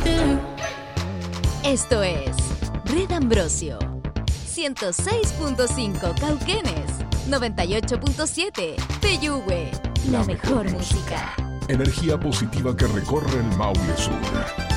Esto es Red Ambrosio, 106.5 Cauquenes, 98.7 Peyúgue, la mejor música. Energía positiva que recorre el Maule Sur.